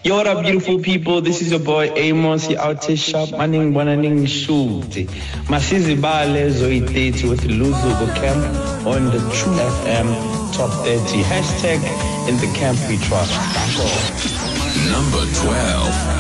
Yo, what up, beautiful people? This is your boy Amos, the Outer Shop. Maning Bonaning Shooty. Masizi Bale Zoe 30 with Luzo Camp on the True FM Top 30. Hashtag in the camp we trust. Number 12.